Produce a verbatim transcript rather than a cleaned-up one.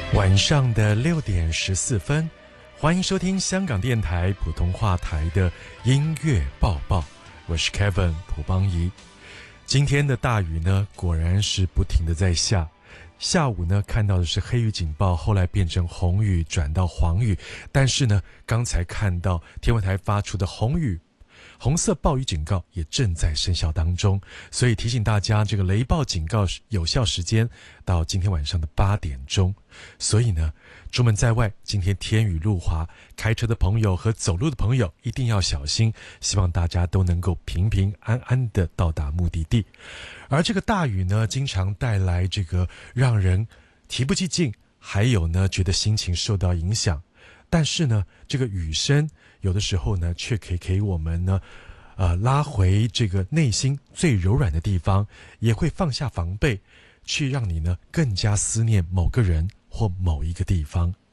晚上的六点十四分，欢迎收听香港电台普通话台的音乐报报，我是 Kevin 蒲邦仪。今天的大雨呢，果然是不停的在下。下午呢，看到的是黑雨警报，后来变成红雨转到黄雨，但是呢，刚才看到天文台发出的红雨红色暴雨警告也正在生效当中，所以提醒大家，这个雷暴警告有效时间到今天晚上的八点钟。所以呢，出门在外，今天天雨路滑，开车的朋友和走路的朋友一定要小心，希望大家都能够平平安安的到达目的地。而这个大雨呢，经常带来这个让人提不起劲，还有呢，觉得心情受到影响。但是呢，这个雨声有的时候呢，却可以给我们呢，呃，拉回这个内心最柔软的地方，也会放下防备，去让你呢更加思念某个人或某一个地方。